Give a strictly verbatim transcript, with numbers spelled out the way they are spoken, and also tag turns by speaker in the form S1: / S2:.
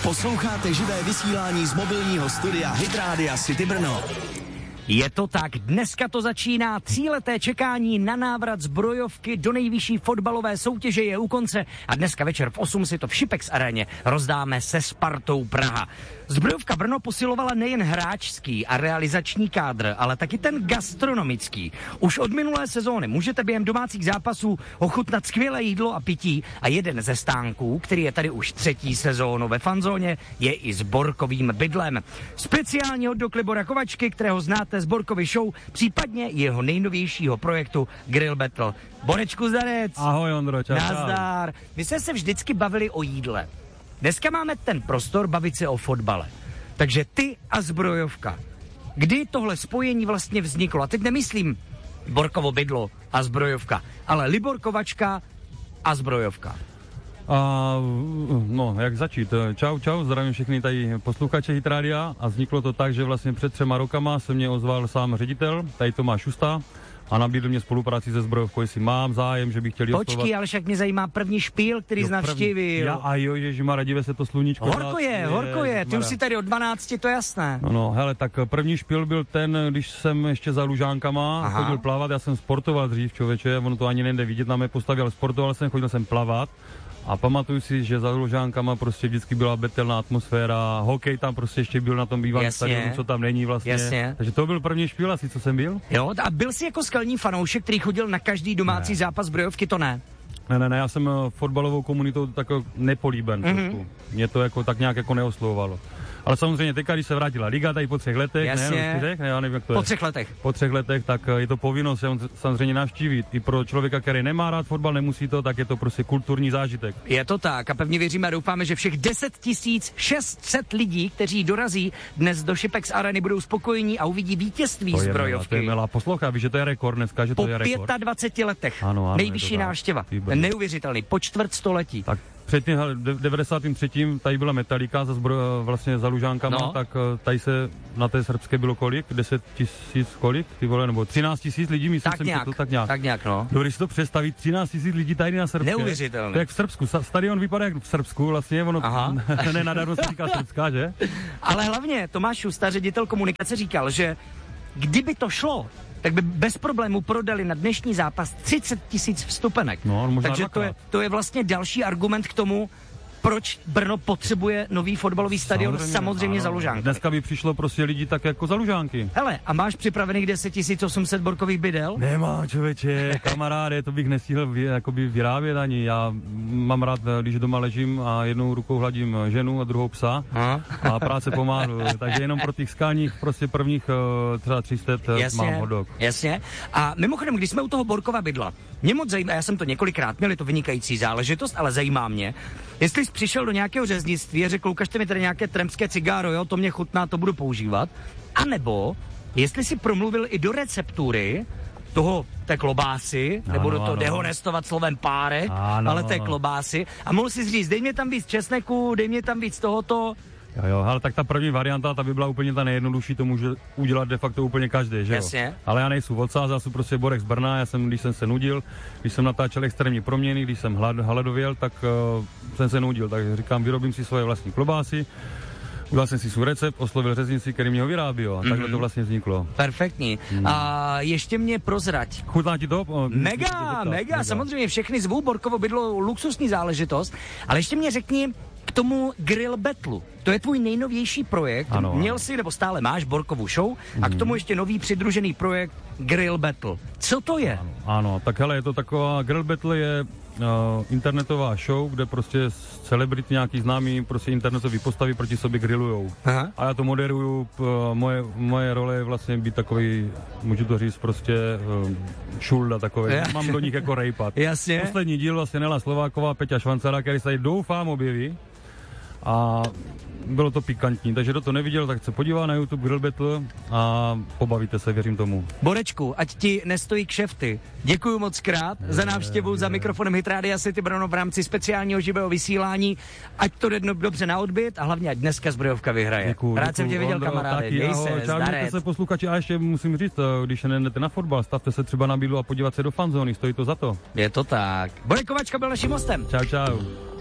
S1: Posloucháte živé vysílání z mobilního studia Hit Rádia City Brno.
S2: Je to tak, dneska to začíná, tříleté čekání na návrat zbrojovky do nejvyšší fotbalové soutěže je u konce a dneska večer v osm si to v Šipex aréně rozdáme se Spartou Praha. Zbrojovka Brno posilovala nejen hráčský a realizační kádr, ale taky ten gastronomický. Už od minulé sezóny můžete během domácích zápasů ochutnat skvělé jídlo a pití a jeden ze stánků, který je tady už třetí sezónu ve fanzóně, je i s borkovým bydlem. Speciální hot dog Libora Kovačky, kterého znáte z Borkovy show, případně jeho nejnovějšího projektu Grill Battle. Borečku, zdarec!
S3: Ahoj, Ondro, čau.
S2: Nazdar! My jsme se vždycky bavili o jídle. Dneska máme ten prostor bavit se o fotbale. Takže ty a zbrojovka. Kdy tohle spojení vlastně vzniklo? A teď nemyslím Borkovo bydlo a zbrojovka, ale Libor Kovačka a zbrojovka.
S3: A, no, jak začít? Čau, čau, zdravím všechny tady posluchače Hit Rádia a vzniklo to tak, že vlastně před třema rokama se mě ozval sám ředitel, tady Tomáš Šusta, a nabídl mě spolupráci se zbrojovkou, jestli mám zájem, že bych chtěl
S2: Počkej, oslovovat. Ale však mě zajímá první špíl, který jsi navštívil.
S3: Já a jo, ježišmarja, dive se to sluníčko.
S2: Horko je, je, horko je, ty už si tady od dvanácti, to je jasné.
S3: No, no, hele, tak první špíl byl ten, když jsem ještě za Lužánkama Aha. chodil plavat, já jsem sportoval dřív, člověče, ono to ani nejde vidět na mé postavě, ale sportoval jsem, chodil jsem plavat. A pamatuju si, že za Lužánkama prostě vždycky byla betelná atmosféra, hokej tam prostě ještě byl na tom bývalém stadionu, co tam není vlastně. Jasně. Takže to byl první špíl asi, co jsem byl.
S2: Jo, a byl jsi jako skalní fanoušek, který chodil na každý domácí ne. zápas zbrojovky, to ne?
S3: Ne, ne, ne, já jsem fotbalovou komunitou tak nepolíben mm-hmm. trošku. Mě to jako tak nějak jako neoslovovalo. Ale samozřejmě teďka, když se vrátila liga tady po třech letech,
S2: Jasně.
S3: ne, čtyřech, ne, já nevím, jak to
S2: po
S3: je.
S2: třech letech.
S3: Po třech letech, tak je to povinnost se on samozřejmě navštívit. I pro člověka, který nemá rád fotbal, nemusí to, tak je to prostě kulturní zážitek.
S2: Je to tak a pevně věříme a doufáme, že všech deset tisíc šest set lidí, kteří dorazí dnes do Šipex Areny, budou spokojení a uvidí vítězství zbrojovky.
S3: To je milá, poslouchá, víš, že to je rekord dneska, že
S2: po
S3: to je rekord.
S2: Po dvaceti pěti letech.
S3: Ano, ano,
S2: nejvyšší návštěva. Neuvěřitelný, po čtvrt století.
S3: Tak předtím, v devadesátém třetím tady byla Metallica za zbro, vlastně za Lužánkama, no. tak tady se na té srbské bylo kolik? deset tisíc kolik? Ty vole, nebo třináct tisíc lidí, myslím,
S2: tak
S3: jsem
S2: nějak,
S3: četl, tak nějak.
S2: Tak nějak, no.
S3: Když si to představí, třináct tisíc lidí tady na Srbské.
S2: Neuvěřitelné.
S3: To jak v Srbsku. Stadion vypadá jak v Srbsku, vlastně, ono ne nadarmo se říká Srbská, že?
S2: Ale hlavně Tomáš Šusta, ředitel komunikace, říkal, že kdyby to šlo, tak by bez problému prodali na dnešní zápas třicet tisíc vstupenek.
S3: No,
S2: Takže to je, to je vlastně další argument k tomu, proč Brno potřebuje nový fotbalový stadion, samozřejmě, samozřejmě za Lužánky.
S3: Dneska by přišlo prostě lidi tak jako za Lužánky.
S2: Hele, a máš připravených deset tisíc osm set borkových bydel?
S3: Nemám, člověče, kamaráde, to bych nestihl vy, jakoby vyrábět ani. Já mám rád, když doma ležím a jednou rukou hladím ženu a druhou psa a, a práce pomáhnu. Takže jenom pro těch skalních prostě prvních třeba tři sta mám hot dog.
S2: Jasně. A mimochodem, když jsme u toho Borkova bydla, mě moc zajímá, já jsem to několikrát měl, je to vynikající záležitost, ale zajímá mě, jestli jsi přišel do nějakého řeznictví a řekl, ukažte mi tady nějaké trampské cigáro, jo, to mě chutná, to budu používat. A nebo, jestli si promluvil i do receptury toho, té klobásy, ano, nebudu to ano. dehonestovat slovem páre, ano, ale té klobásy, a mohl si říct, dej mě tam víc česneku, dej mě tam víc tohoto.
S3: Jo, jo, ale tak ta první varianta, ta by byla úplně ta nejjednodušší, to může udělat de facto úplně každý, že jo?
S2: Jasně.
S3: Ale já nejsem odsaz, já jsem prostě Borek z Brna, já jsem, když jsem se nudil, když jsem natáčel extrémní proměny, když jsem hlad, hladověl, tak uh, jsem se nudil, takže říkám, vyrobím si svoje vlastní klobásy, udělal jsem si svůj recept, oslovil řeznici, který mě ho vyrábí, jo, a takhle mm-hmm. to vlastně vzniklo.
S2: Perfektní. Mm. A ještě mě prozrať.
S3: Chutná ti to? O,
S2: mega, to mega, mega, samozřejmě všechny zvou, Borkovo bydlo, luxusní záležitost, ale ještě mě řekni, k tomu Grill Battle. To je tvůj nejnovější projekt.
S3: Ano,
S2: Měl
S3: ano.
S2: si, nebo stále máš Borkovu show a k tomu ještě nový přidružený projekt Grill Battle. Co to je?
S3: Ano, ano, tak hele, je to taková, Grill Battle je uh, internetová show, kde prostě celebrity nějaký známý prostě internetový postavy proti sobě grillujou. Aha. A já to moderuju, uh, moje, moje role je vlastně být takový, můžu to říct prostě uh, šulda takový. Ja. Mám do nich jako rejpat.
S2: Jasně.
S3: Poslední díl vlastně Nela Slováková, Peťa Švancara, který se tady doufám objeví. A bylo to pikantní, takže kdo to neviděl, tak se podívá na YouTube Grill Battle a pobavíte se, věřím tomu.
S2: Borečku, ať ti nestojí kšefty. Děkuju moc krát je, za návštěvu, je, je. za mikrofonem Hit Rádia City Brno v rámci speciálního živého vysílání. Ať to jde dobře na odbyt a hlavně ať dneska zbrojovka vyhraje.
S3: Děkuju,
S2: Rád jsem tě viděl, kamaráde. Děj se, zdarec.
S3: se posluchači a ještě musím říct, když nejdete na fotbal, stavte se třeba na bydlu a podívat se do fanzóny, stojí to za to.
S2: Je to tak. Borek Kovačka byl naším hostem.
S3: Čau, čau.